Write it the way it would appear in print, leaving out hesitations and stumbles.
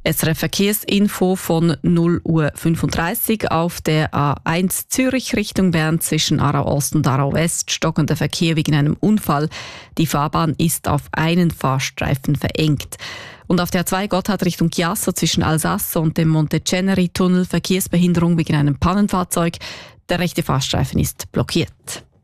SRF Verkehrsinfo von 0:35 Uhr auf der A1 Zürich Richtung Bern zwischen Aarau Ost und Aarau West stockender Verkehr wegen einem Unfall. Die Fahrbahn ist auf einen Fahrstreifen verengt. Und auf der A2 Gotthard Richtung Chiasso zwischen Alsace und dem Monteceneri-Tunnel Verkehrsbehinderung wegen einem Pannenfahrzeug. Der rechte Fahrstreifen ist blockiert.